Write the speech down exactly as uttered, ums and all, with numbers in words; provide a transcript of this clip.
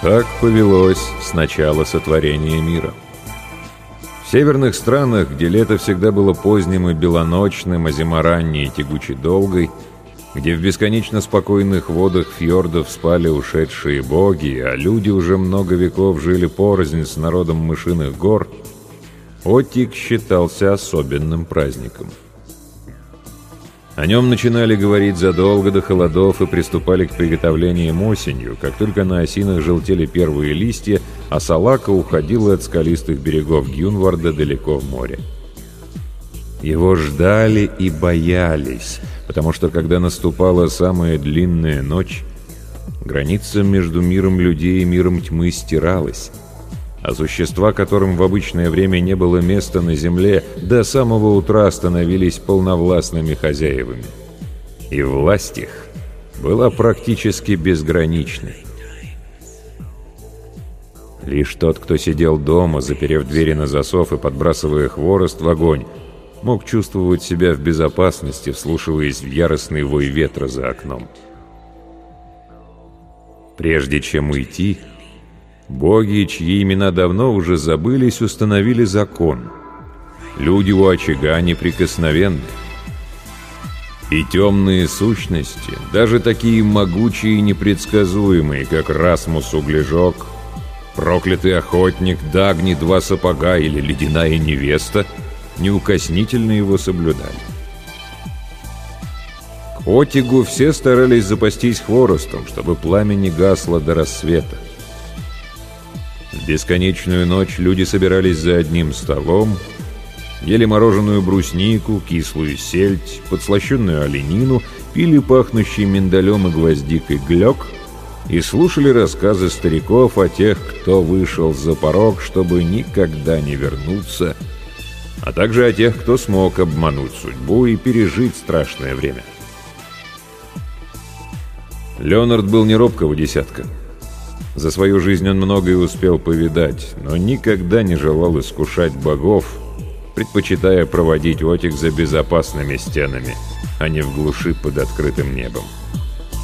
Так повелось с начала сотворения мира. В северных странах, где лето всегда было поздним и белоночным, а зима ранней и тягуче долгой, где в бесконечно спокойных водах фьордов спали ушедшие боги, а люди уже много веков жили порознь с народом мышиных гор, Отик считался особенным праздником. О нем начинали говорить задолго до холодов и приступали к приготовлениям осенью, как только на осинах желтели первые листья, а салака уходила от скалистых берегов Гюнварда далеко в море. Его ждали и боялись, потому что, когда наступала самая длинная ночь, граница между миром людей и миром тьмы стиралась, а существа, которым в обычное время не было места на земле, до самого утра становились полновластными хозяевами. И власть их была практически безграничной. Лишь тот, кто сидел дома, заперев двери на засов и подбрасывая хворост в огонь, мог чувствовать себя в безопасности, вслушиваясь в яростный вой ветра за окном. Прежде чем уйти, боги, чьи имена давно уже забылись, установили закон. Люди у очага неприкосновенны. И темные сущности, даже такие могучие и непредсказуемые, как Расмус Углежок, проклятый охотник, Дагни Два Сапога или ледяная невеста, неукоснительно его соблюдали. К Отигу все старались запастись хворостом, чтобы пламя не гасло до рассвета. В бесконечную ночь люди собирались за одним столом, ели мороженую бруснику, кислую сельдь, подслащенную оленину, пили пахнущий миндалем и гвоздикой глёк и слушали рассказы стариков о тех, кто вышел за порог, чтобы никогда не вернуться, а также о тех, кто смог обмануть судьбу и пережить страшное время. Леонард был не робкого десятка. За свою жизнь он многое успел повидать, но никогда не желал искушать богов, предпочитая проводить Отик за безопасными стенами, а не в глуши под открытым небом.